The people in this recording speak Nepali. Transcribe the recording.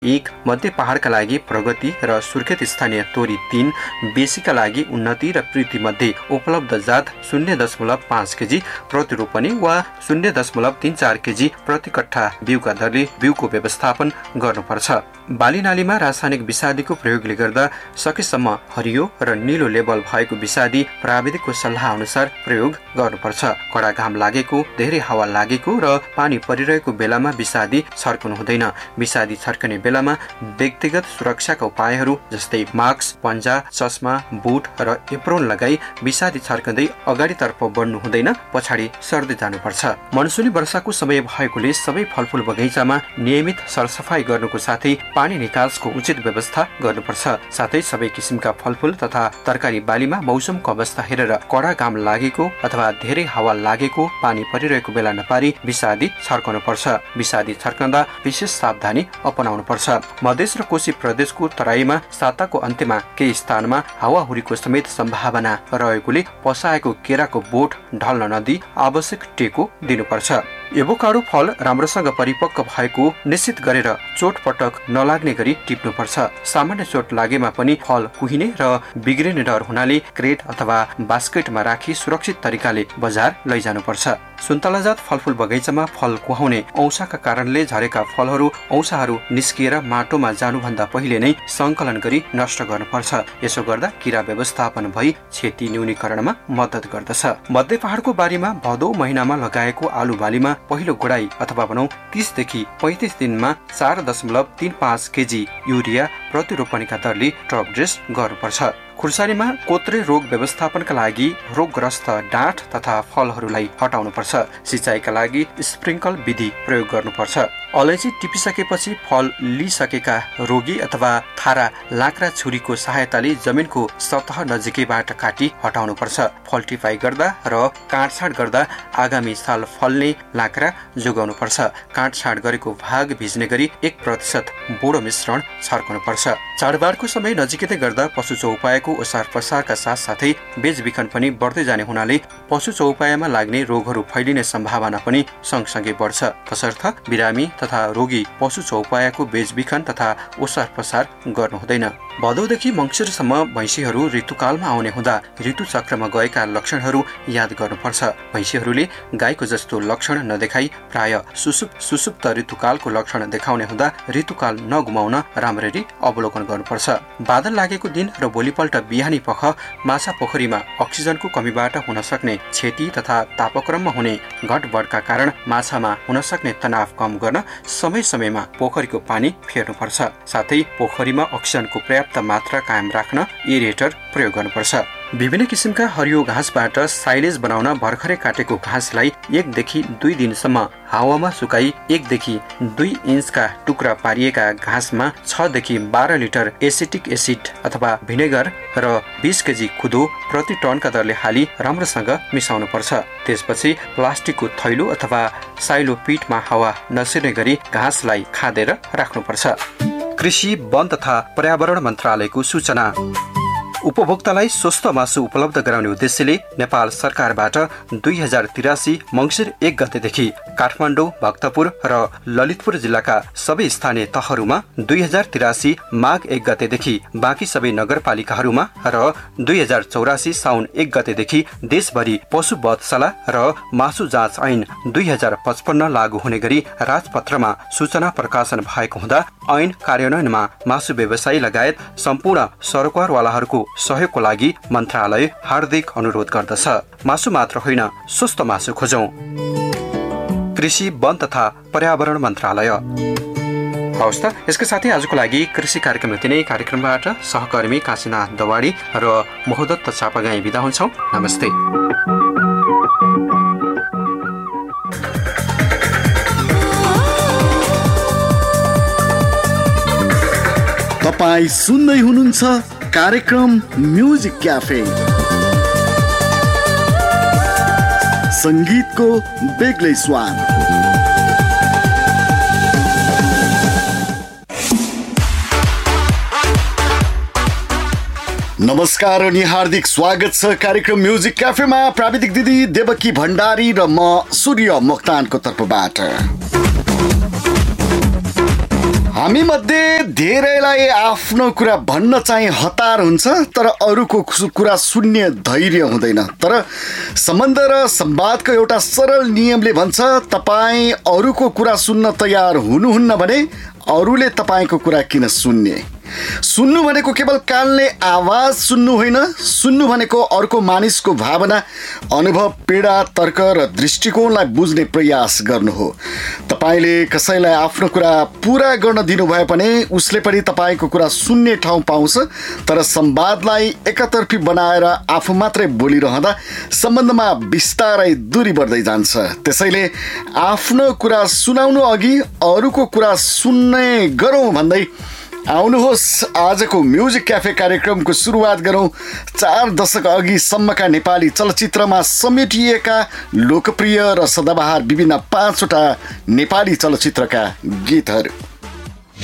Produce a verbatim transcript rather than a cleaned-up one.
एक, मध्य पहाडका लागि प्रगति र सुर्खेत स्थानीय तोरी तीन, बेसीका लागि उन्नति र प्रीति मध्ये उपलब्ध जात शून्य दशमलव पाँच केजी प्रति रोपनी वा शून्य दशमलव तीन चार केजी प्रति कट्ठा बिउका दरले बिउको व्यवस्थापन गर्नुपर्छ। बाली नालीमा रासायनिक विषादीको प्रयोगले गर्दा सकेसम्म हरियो र नीलो लेबल भएको विषादी प्राविधिकको सल्लाह अनुसार प्रयोग गर्नुपर्छ। कडा घाम लागेको, धेरै हावा लागेको र पानी परिरहेको बेलामा विषादी छर्कनु हुँदैन। विषादी छर्कने बेलामा व्यक्तिगत सुरक्षाका उपायहरू जस्तै मास्क, पन्जा, चस्मा, बुट र एप्रोन लगाई विषादी छर्कँदै अगाडितर्फ बढ्नु हुँदैन, पछाडि सर्दै जानुपर्छ। मनसुनी वर्षाको समय भएकोले सबै फलफुल बगैँचामा नियमित सरसफाई गर्नुको साथै पानी निकासको उचित व्यवस्था गर्नुपर्छ। साथै सबै किसिमका फलफुल तथा तरकारी बालीमा मौसमको अवस्था हेरेर कडा घाम लागेको अथवा धेरै हावा लागेको, पानी परिरहेको बेला नपारी विषादी छर्कनु पर्छ। विषादी छर्कँदा विशेष सावधानी अपनाउनु पर्छ। मधेस र कोशी प्रदेशको तराईमा साताको अन्त्यमा केही स्थानमा हावाहुरीको समेत सम्भावना रहेकोले पसाएको केराको बोट ढल्न नदी आवश्यक टेको दिनुपर्छ। एभोकाडो फल राम्रोसँग परिपक्व भएको निश्चित गरेर चोटपटक नलाग्ने गरी टिप्नुपर्छ। सामान्य चोट लागेमा पनि फल कुहिने र बिग्रिने डर हुनाले क्रेट अथवा बास्केटमा राखी सुरक्षित तरिकाले बजार लैजानुपर्छ। सुन्तलाजात फलफुल बगैँचामा फल कुहाउने औसाका कारणले झरेका फलहरू औसाहरू निस्किएर माटोमा जानुभन्दा पहिले नै संकलन गरी नष्ट गर्नुपर्छ। यसो गर्दा किरा व्यवस्थापन भई क्षति न्यूनीकरणमा मद्दत गर्दछ। मध्य पहाडको बारीमा भदौ महिनामा लगाएको आलु बालीमा पहिलो गोडाई अथवा भनौं तीस देखि पैंतीस दिनमा चार दशमलव तीन पाँच केजी युरिया प्रति रोपनीका दरले ट्रप ड्रेस गर्नुपर्छ। खुर्सानीमा कोत्रे रोग व्यवस्थापनका लागि रोगग्रस्त डाँठ तथा फलहरूलाई हटाउनुपर्छ। सिंचाइका लागि स्प्रिङ्कल विधि प्रयोग गर्नुपर्छ। अलैँची टिपिसकेपछि फल लिइसकेका रोगी अथवा थारा लाक्रा छुरीको सहायताले जमिनको सतह नजिकैबाट काटी हटाउनुपर्छ। फल टिपाई गर्दा र काटछाट गर्दा आगामी साल फल्ने लाक्रा जोगाउनुपर्छ। काटछाट गरेको भाग भिज्ने गरी एक प्रतिशत बोडो मिश्रण छर्कनुपर्छ। चाडबाडको समय नजिकै गर्दा पशु चौपायाको ओसार पसारका साथसाथै बेचबिखन पनि बढ्दै जाने हुनाले पशु चौपायामा लाग्ने रोगहरू फैलिने सम्भावना पनि सँगसँगै बढ्छ। तसर्थ बिरामी तथा रोगी पशु चौपायाको बेचबिखन तथा ओसार पसार गर्नु हुँदैन। भदौदेखि मङ्सिरसम्म भैँसीहरू ऋतुकालमा आउने हुँदा ऋतु चक्रमा गएका लक्षणहरू याद गर्नुपर्छ। भैँसीहरूले गाईको जस्तो लक्षण नदेखाई प्राय सुसुप सुसुप्त ऋतुकालको लक्षण देखाउने हुँदा ऋतुकाल नगुमाउन राम्ररी अवलोकन गर्नुपर्छ। बादल लागेको दिन र भोलिपल्ट बिहानी पख माछा पोखरीमा अक्सिजनको कमीबाट हुन सक्ने क्षति तथा तापक्रममा हुने घटबढका कारण माछामा हुन सक्ने तनाव कम गर्न समय समयमा पोखरीको पानी फेर्नुपर्छ। साथै पोखरीमा अक्सिजनको पर्याप्त मात्रा कायम राख्न एरेटर प्रयोग गर्नुपर्छ। विभिन्न किसिमका हरियो घाँसबाट साइलेज बनाउन भर्खरै काटेको घाँसलाई एकदेखि दुई दिनसम्म हावामा सुकाई एकदेखि दुई इन्चका टुक्रा पारिएका घाँसमा छदेखि बाह्र लिटर एसिटिक एसिड अथवा भिनेगर र बीस केजी खुदो प्रति टनका दरले हाली राम्रोसँग मिसाउनु पर्छ। त्यसपछि प्लास्टिकको थैलो अथवा साइलो पिटमा हावा नसिर्ने गरी घाँसलाई खादेर राख्नुपर्छ। कृषि, वन तथा पर्यावरण मन्त्रालयको सूचना। उपभोक्तालाई स्वस्थ मासु उपलब्ध गराउने उद्देश्यले नेपाल सरकारबाट दुई हजार तिरासी मङ्सिर एक गतेदेखि काठमाडौँ, भक्तपुर र ललितपुर जिल्लाका सबै स्थानीय तहहरूमा, दुई हजार तिरासी माघ एक गतेदेखि बाँकी सबै नगरपालिकाहरूमा र दुई हजार चौरासी साउन एक गतेदेखि देशभरि पशु वधशाला र मासु जाँच ऐन दुई हजार पचपन्न लागू हुने गरी राजपत्रमा सूचना प्रकाशन भएको हुँदा ऐन कार्यान्वयनमा मासु व्यवसायी लगायत सम्पूर्ण सरकारवालाहरूको सहयोगको लागि मन्त्रालय हार्दिक अनुरोध गर्दछ। मासु मात्र होइन, स्वस्थ मासु खोजौं। कृषि, वन तथा पर्यावरण मन्त्रालय। हवस् त, यसका साथै आजको लागि कृषि कार्यक्रम यति नै। कार्यक्रमबाट सहकर्मी काशीनाथ दवाडी र महोदत्त चापागाई बिदा हुन्छौं। नमस्ते। तपाईं सुन्दै हुनुहुन्छ कार्यक्रम म्युजिक क्याफे, संगीतको बेग्लै स्वाद। नमस्कार अनि हार्दिक स्वागत छ कार्यक्रम म्युजिक क्याफेमा। प्राविधिक दिदी देवकी भण्डारी र म सूर्य मोक्तानको तर्फबाट। हामी मध्ये धेरैलाई आफ्नो कुरा भन्न चाहिँ हतार हुन्छ, तर अरूको कुरा सुन्ने धैर्य हुँदैन। तर सम्बन्ध र संवादको एउटा सरल नियमले भन्छ, तपाईँ अरूको कुरा सुन्न तयार हुनुहुन्न भने अरूले तपाईँको कुरा किन सुन्ने। सुन्नु भनेको केवल कानले आवाज सुन्नु होइन, सुन्नु भनेको अर्को मानिसको भावना, अनुभव, पीडा, तर्क र दृष्टिकोणलाई बुझ्ने प्रयास गर्नु हो। तपाईँले कसैलाई आफ्नो कुरा पुरा गर्न दिनुभए पनि उसले पनि तपाईँको कुरा सुन्ने ठाउँ पाउँछ। तर संवादलाई एकतर्फी बनाएर आफू मात्रै बोलिरहँदा सम्बन्धमा बिस्तारै दूरी बढ्दै जान्छ। त्यसैले आफ्नो कुरा सुनाउनु अघि अरूको कुरा सुन्ने गरौँ भन्दै आउनुहोस् आजको म्युजिक क्याफे कार्यक्रमको सुरुवात गरौँ चार दशक अघिसम्मका नेपाली चलचित्रमा समेटिएका लोकप्रिय र सदाबहार विभिन्न पाँचवटा नेपाली चलचित्रका गीतहरू।